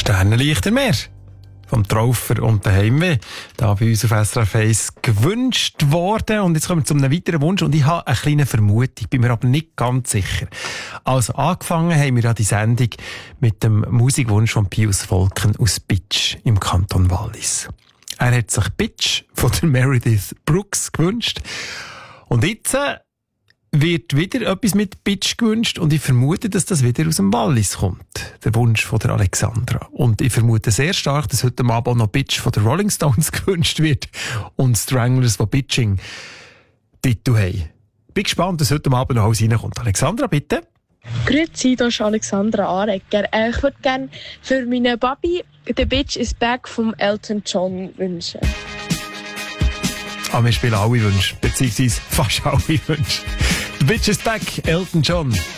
Sternenlichter mehr. Vom Traufer und der Heimweh. Da bei uns auf SRF 1 gewünscht worden. Und jetzt kommen wir zu einem weiteren Wunsch. Und ich habe eine kleine Vermutung, bin mir aber nicht ganz sicher. Also angefangen haben wir ja die Sendung mit dem Musikwunsch von Pius Volken aus Bitsch im Kanton Wallis. Er hat sich Bitch von der Meredith Brooks gewünscht. Und jetzt wird wieder etwas mit Bitch gewünscht und ich vermute, dass das wieder aus dem Wallis kommt. Der Wunsch von der Alexandra. Und ich vermute sehr stark, dass heute Abend auch noch Bitch von der Rolling Stones gewünscht wird und Stranglers von Bitching Titel haben. Bin gespannt, dass heute Abend noch alles reinkommt. Alexandra, bitte. Grüezi, hier ist Alexandra Arecker. Ich würde gerne für meine Baby «The Bitch is Back» vom Elton John wünschen. Wir spielen alle Wünsche, beziehungsweise fast alle Wünsche. «The Bitch is Back», Elton John.